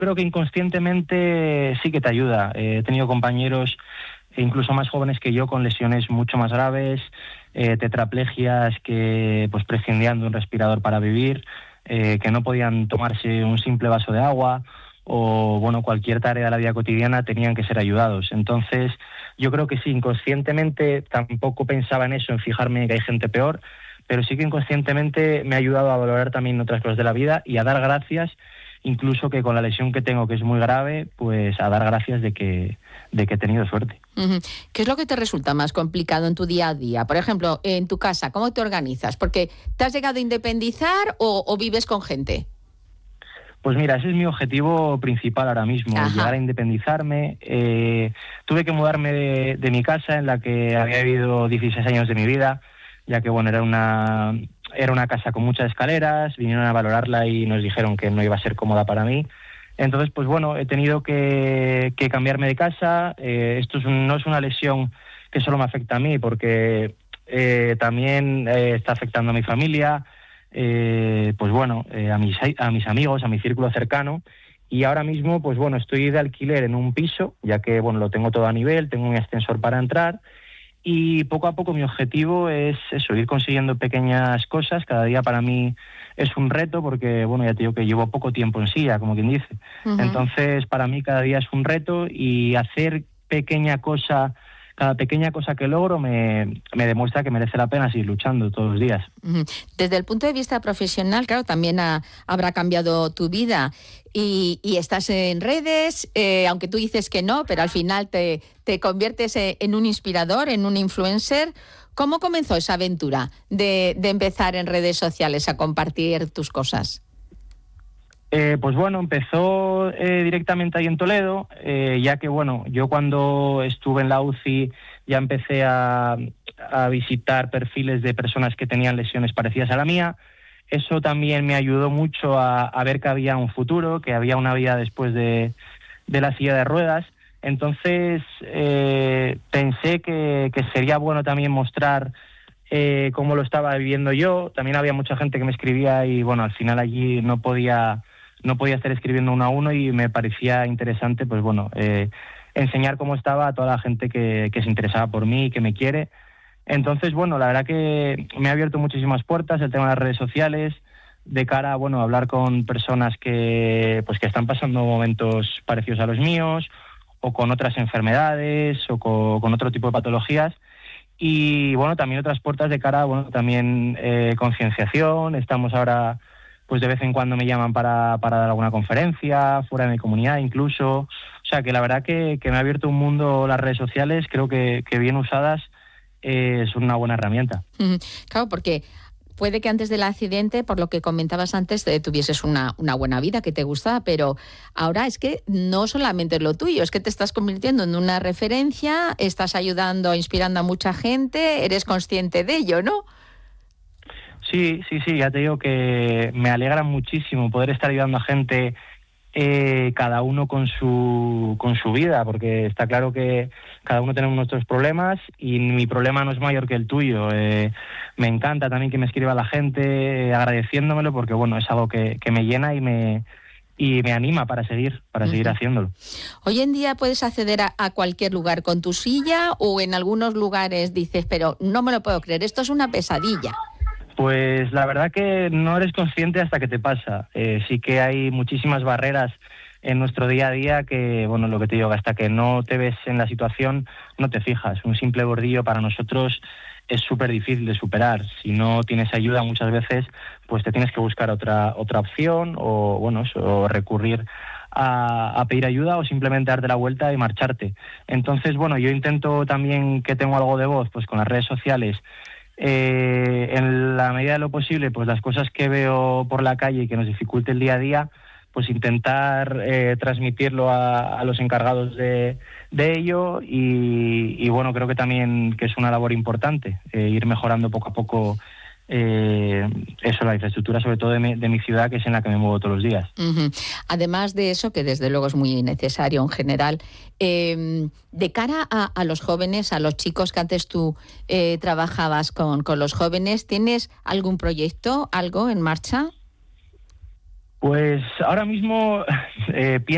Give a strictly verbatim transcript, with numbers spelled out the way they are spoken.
creo que inconscientemente sí que te ayuda. Eh, he tenido compañeros incluso más jóvenes que yo con lesiones mucho más graves, eh, tetraplegias que pues prescindían de un respirador para vivir, eh, que no podían tomarse un simple vaso de agua o bueno cualquier tarea de la vida cotidiana tenían que ser ayudados. Entonces yo creo que sí, inconscientemente tampoco pensaba en eso, en fijarme que hay gente peor, pero sí que inconscientemente me ha ayudado a valorar también otras cosas de la vida y a dar gracias, incluso que con la lesión que tengo, que es muy grave, pues a dar gracias de que de que he tenido suerte. Uh-huh. ¿Qué es lo que te resulta más complicado en tu día a día? Por ejemplo, en tu casa, ¿cómo te organizas? Porque ¿te has llegado a independizar o, o vives con gente? Pues mira, ese es mi objetivo principal ahora mismo, Ajá. llegar a independizarme. Eh, tuve que mudarme de, de mi casa, en la que había vivido dieciséis años de mi vida, ya que bueno era una era una casa con muchas escaleras, vinieron a valorarla y nos dijeron que no iba a ser cómoda para mí. Entonces, pues bueno, he tenido que, que cambiarme de casa. Eh, esto es un, no es una lesión que solo me afecta a mí, porque eh, también eh, está afectando a mi familia, eh, pues bueno, eh, a mis a mis amigos, a mi círculo cercano. Y ahora mismo, pues bueno, estoy de alquiler en un piso, ya que bueno lo tengo todo a nivel, tengo un ascensor para entrar. Y poco a poco mi objetivo es eso, ir consiguiendo pequeñas cosas. Cada día para mí es un reto porque, bueno, ya te digo que llevo poco tiempo en silla, como quien dice. Uh-huh. Entonces, para mí cada día es un reto y hacer pequeña cosa, cada pequeña cosa que logro me, me demuestra que merece la pena seguir luchando todos los días. Uh-huh. Desde el punto de vista profesional, claro, también ha, habrá cambiado tu vida. Y, y estás en redes, eh, aunque tú dices que no, pero al final te, te conviertes en un inspirador, en un influencer. ¿Cómo comenzó esa aventura de, de empezar en redes sociales a compartir tus cosas? Eh, pues bueno, empezó eh, directamente ahí en Toledo, eh, ya que bueno, yo cuando estuve en la U C I ya empecé a, a visitar perfiles de personas que tenían lesiones parecidas a la mía. Eso también me ayudó mucho a, a ver que había un futuro, que había una vida después de, de la silla de ruedas. Entonces eh, pensé que, que sería bueno también mostrar eh, cómo lo estaba viviendo yo. También había mucha gente que me escribía y bueno, al final allí no podía, no podía estar escribiendo uno a uno y me parecía interesante, pues bueno, eh, enseñar cómo estaba a toda la gente que, que se interesaba por mí y que me quiere. Entonces, bueno, la verdad que me ha abierto muchísimas puertas el tema de las redes sociales, de cara a, bueno, a hablar con personas que, pues, que están pasando momentos parecidos a los míos, o con otras enfermedades, o con, con otro tipo de patologías. Y, bueno, también otras puertas de cara a, bueno, también eh, concienciación. Estamos ahora, pues de vez en cuando me llaman para, para dar alguna conferencia, fuera de mi comunidad incluso. O sea, que la verdad que, que me ha abierto un mundo las redes sociales, creo que, que bien usadas, Eh, es una buena herramienta. Claro, porque puede que antes del accidente, por lo que comentabas antes, eh, tuvieses una, una buena vida que te gustaba, pero ahora es que no solamente es lo tuyo, es que te estás convirtiendo en una referencia, estás ayudando, inspirando a mucha gente, eres consciente de ello, ¿no? Sí, sí, sí, ya te digo que me alegra muchísimo poder estar ayudando a gente, eh, cada uno con su con su vida, porque está claro que cada uno tenemos nuestros problemas y mi problema no es mayor que el tuyo. Eh, me encanta también que me escriba la gente eh, agradeciéndomelo, porque bueno, es algo que, que me llena y me y me anima para seguir, para uh-huh. seguir haciéndolo. Hoy en día puedes acceder a, a cualquier lugar con tu silla, o en algunos lugares dices, pero no me lo puedo creer, esto es una pesadilla. Pues la verdad que no eres consciente hasta que te pasa. Eh, sí que hay muchísimas barreras en nuestro día a día que, bueno, lo que te digo, hasta que no te ves en la situación no te fijas. Un simple bordillo para nosotros es súper difícil de superar. Si no tienes ayuda muchas veces, pues te tienes que buscar otra otra opción o, bueno, o recurrir a, a pedir ayuda o simplemente darte la vuelta y marcharte. Entonces, bueno, yo intento también, que tengo algo de voz, pues con las redes sociales, Eh, en la medida de lo posible, pues las cosas que veo por la calle y que nos dificulte el día a día, pues intentar eh, transmitirlo a, a los encargados de, de ello y, y bueno, creo que también que es una labor importante, eh, ir mejorando poco a poco eh, eso, la infraestructura, sobre todo de mi, de mi ciudad, que es en la que me muevo todos los días. Uh-huh. Además de eso, que desde luego es muy necesario en general, eh, de cara a, a los jóvenes, a los chicos que antes tú eh, trabajabas con, con los jóvenes, ¿tienes algún proyecto, algo en marcha? Pues ahora mismo eh, pienso